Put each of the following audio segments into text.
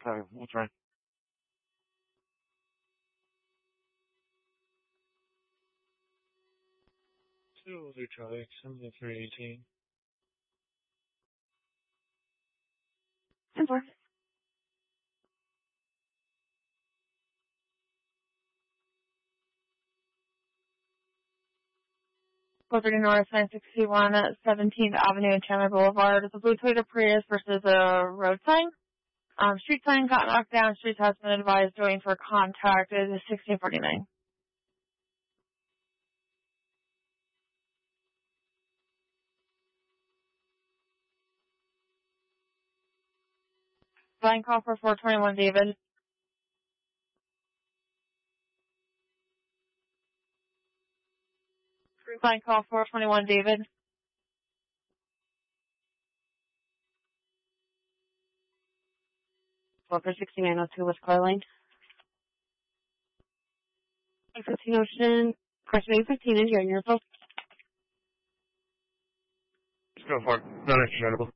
Sorry, we'll try. 203 Charlie, 7318. 10-4. Liberty North, 961 17th Avenue and Chandler Boulevard. It's a blue Toyota Prius versus a road sign. Street sign got knocked down. Street has been advised waiting for contact. It is 1649. Flying call for 421 David. Flying call 421 David. Walker 6902 West Car Lane. 15 Ocean, question 15 is your yourself. Let's go for it. Not extraditable.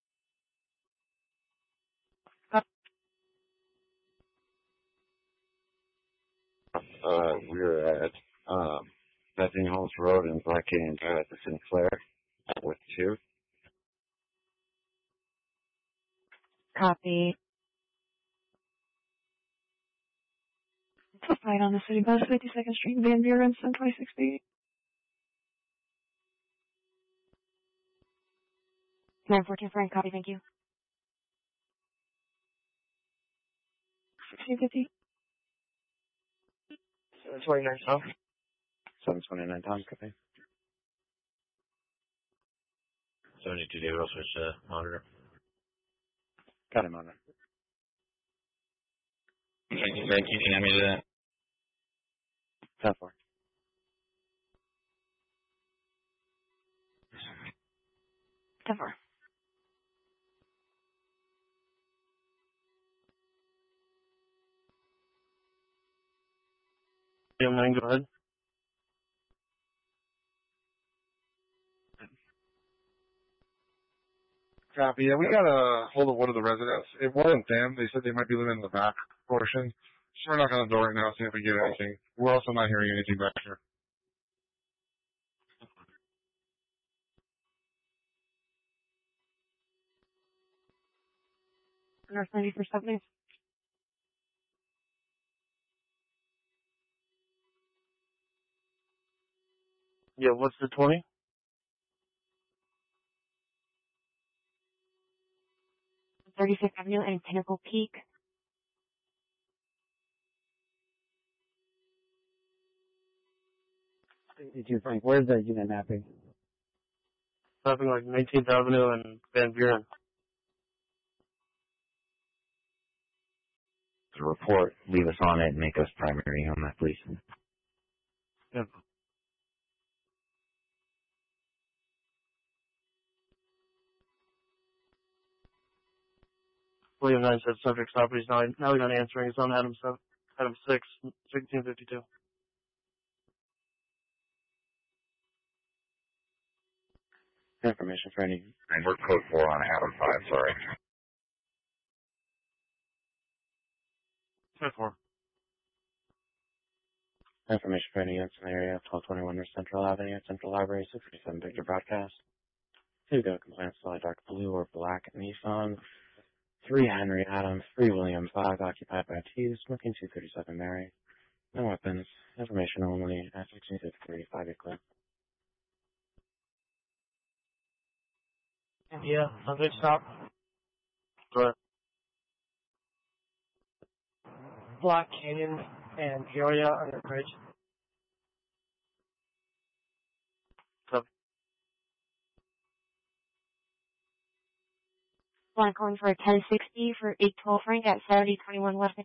We're at Bethany Halls Road in Black Canyon Drive at the Sinclair with 2. Copy. Right on the city bus, 52nd Street, Van Buren, 726B. 914 Frank, copy, thank you. 1650. 729 South. 729 Tom, copy. 72 David, I'll switch to monitor. Got him on it. Thank you, can you hand me to that? 10-4. Denver. DM9, go ahead. Copy. Yeah, we got a hold of one of the residents. It wasn't them. They said they might be living in the back portion. So we're knocking on the door right now, see if we get anything. We're also not hearing anything back here. North 91st Avenue. Yeah, what's the 20? Thirty-fifth Avenue and Pinnacle Peak. Did you, Frank, where's the unit mapping? Something like 19th Avenue and Van Buren. To report, leave us on it, and make us primary on that, please. Yeah. William 9 said subject stop, but he's not answering. He's on Adam 6, 1652. Information for any. And we're code 4 on Adam 5, sorry. 10-4. Information for any units in the area, 1221 North Central Avenue, Central Library, 637 Victor Broadcast. 2 go compliance solid dark blue or black Nissan. 3 Henry Adams, 3 William 5 occupied by 2, smoking 237 Mary. No weapons. Information only at 1653, 5 clear. Yeah, subject stop. Go ahead. Black Canyon and Peoria under bridge. Flying calling for a 1060 for 812 Frank at 7021 West